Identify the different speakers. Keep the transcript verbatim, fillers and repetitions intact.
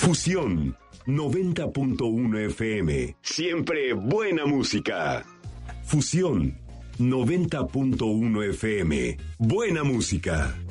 Speaker 1: Fusión noventa punto uno F M. Siempre buena música. Fusión noventa punto uno F M. Buena música.